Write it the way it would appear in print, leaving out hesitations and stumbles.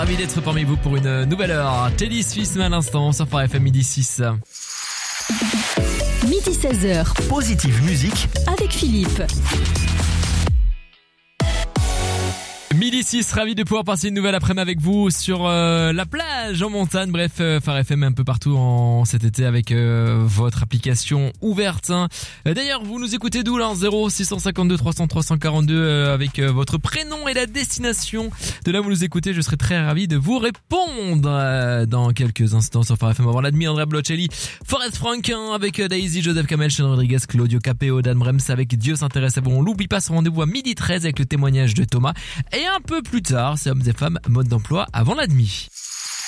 ravi d'être parmi vous pour une nouvelle heure. Teddy Swiss à l'instant sur Phare FM midi 6. Midi 16h. Positive musique avec Philippe. Midi 6, ravi de pouvoir passer une nouvelle après-midi avec vous sur la plage, en montagne, bref, Phare FM un peu partout en cet été avec votre application ouverte. D'ailleurs, vous nous écoutez d'où là, 0 652 300 342 avec votre prénom et la destination de là où vous nous écoutez. Je serai très ravi de vous répondre dans quelques instants sur Phare FM. Avant l'admis, Andrea Blocelli, Forest Frank avec Daisy, Joseph Kamel, Sean Rodriguez, Claudio Capeo, Dan Brems avec Dieu s'intéresse à vous. On l'oublie pas, son rendez-vous à midi 13 avec le témoignage de Thomas. Et un peu plus tard, c'est hommes et femmes, mode d'emploi avant l'admis.